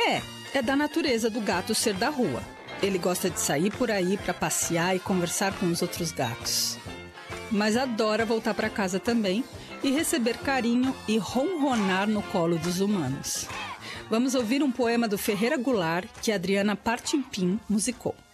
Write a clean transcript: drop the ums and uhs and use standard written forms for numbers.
É da natureza do gato ser da rua. Ele gosta de sair por aí para passear e conversar com os outros gatos. Mas adora voltar para casa também e receber carinho e ronronar no colo dos humanos. Vamos ouvir um poema do Ferreira Goulart que a Adriana Partimpim musicou.